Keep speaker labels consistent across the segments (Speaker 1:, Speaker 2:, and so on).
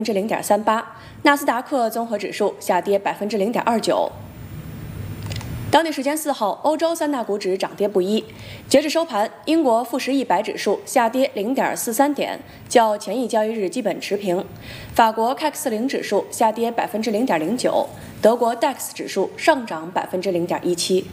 Speaker 1: 0.38%，纳斯达克综合指数下跌0.29%。当地时间4号，欧洲三大股指涨跌不一。截至收盘，英国富时100指数下跌0.43点，较前一交易日基本持平；法国 CAC 40指数下跌0.09%，德国 DAX 指数上涨0.17%。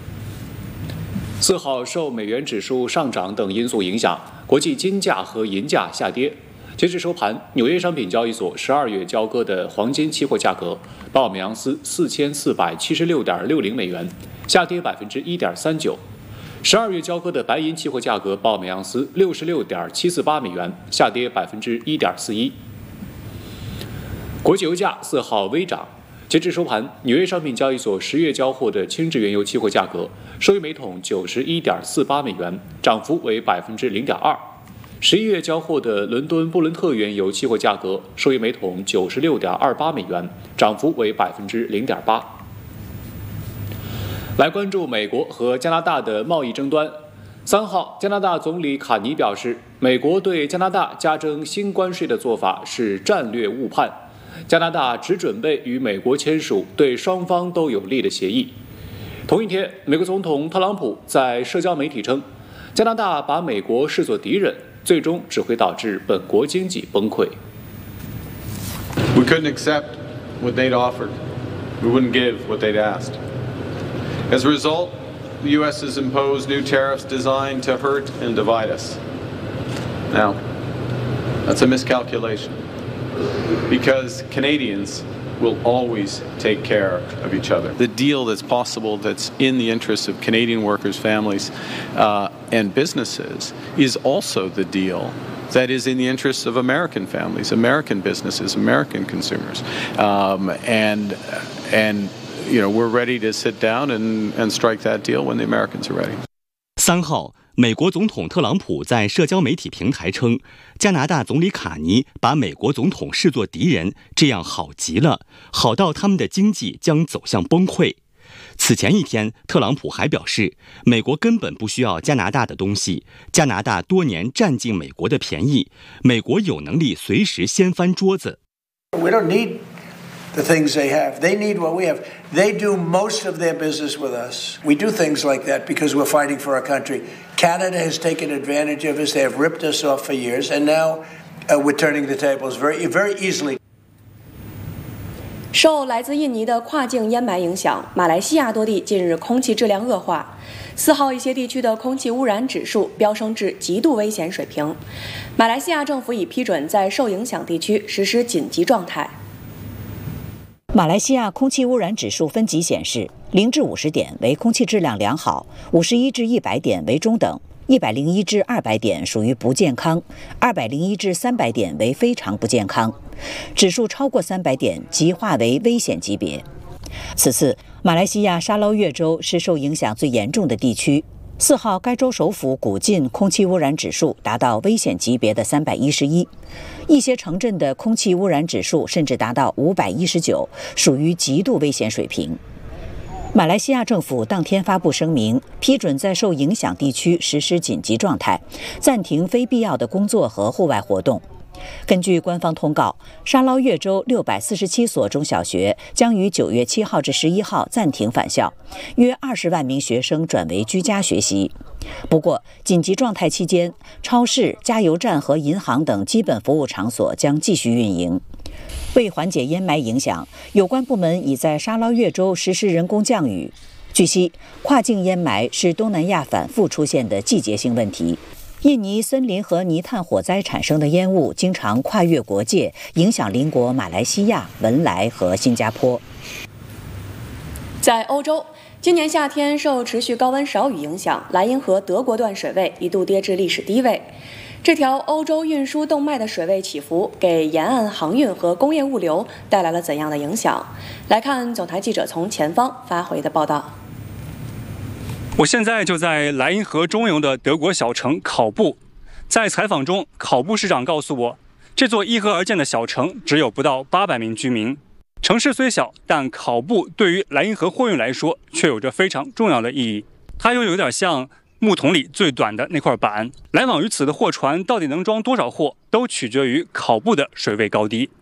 Speaker 2: 4号，受美元指数上涨等因素影响，国际金价和银价下跌。截至收盘，纽约商品交易所12月交割的黄金期货价格报每盎司4476.60美元，下跌1.39%；12月交割的白银期货价格报每盎司66.748美元，下跌1.41%。国际油价4号微涨。截至收盘，纽约商品交易所10月交货的轻质原油期货价格收于每桶91.48美元，涨幅为0.2%；11月交货的伦敦布伦特原油期货价格收于每桶96.28美元，涨幅为0.8%。来关注美国和加拿大的贸易争端。3号，加拿大总理卡尼表示，美国对加拿大加征新关税的做法是战略误判。加拿大只准备与美国签署对双方都有利的协议。同一天，美国总统特朗普在社交媒体称，加拿大把美国视作敌人，最终只会导致本国经济崩溃。
Speaker 3: We couldn't accept what they'd offered. We wouldn't give what they'd asked. As a result, the U.S. has imposed new tariffs designed to hurt and divide us. Now, that's a miscalculation.Because Canadians will always take care of each other. The deal that's possible, that's in the interests of Canadian workers, families, and businesses, is also the deal that is in the interests of American families, American businesses, American consumers. And we're ready to sit down and strike that deal when the Americans are ready.
Speaker 4: 3号，美国总统特朗普在社交媒体平台称，加拿大总理卡尼把美国总统视作敌人，这样好极了，好到他们的经济将走向崩溃。此前一天，特朗普还表示，美国根本不需要加拿大的东西，加拿大多年占尽美国的便宜，美国有能力随时掀翻桌子。
Speaker 5: We don't need the things they have. They need what we have. They do most of their business with us. We do things like that because we're fighting for our country. Canada has taken advantage of us. They have ripped us off for years, and now we're turning the tables very, very easily.
Speaker 1: 受来自印尼的跨境烟霾影响，马来西亚多地近日空气质量恶化。4号，一些地区的空气污染指数飙升至极度危险水平。马来西亚政府已批准在受影响地区实施紧急状态。
Speaker 6: 马来西亚空气污染指数分级显示，0至50点为空气质量良好，51至100点为中等，101至200点属于不健康，201至300点为非常不健康，指数超过300点即划为危险级别。此次，马来西亚沙捞越州是受影响最严重的地区。4号，该州首府古晋空气污染指数达到危险级别的311，一些城镇的空气污染指数甚至达到519，属于极度危险水平。马来西亚政府当天发布声明，批准在受影响地区实施紧急状态，暂停非必要的工作和户外活动。根据官方通告，沙捞越州647所中小学将于9月7号至11号暂停返校，约20万名学生转为居家学习。不过，紧急状态期间，超市、加油站和银行等基本服务场所将继续运营。为缓解烟霾影响，有关部门已在沙捞越州实施人工降雨。据悉，跨境烟霾是东南亚反复出现的季节性问题。印尼森林和泥炭火灾产生的烟雾经常跨越国界，影响邻国马来西亚、文莱和新加坡。
Speaker 1: 在欧洲，今年夏天受持续高温少雨影响，莱茵河德国段水位一度跌至历史低位。这条欧洲运输动脉的水位起伏，给沿岸航运和工业物流带来了怎样的影响？来看总台记者从前方发回的报道。
Speaker 7: 我现在就在莱茵河中游的德国小城考布。在采访中，考布市长告诉我，这座依河而建的小城只有不到800名居民。城市虽小，但考布对于莱茵河货运来说却有着非常重要的意义。它又有点像木桶里最短的那块板。来往于此的货船到底能装多少货，都取决于考布的水位高低。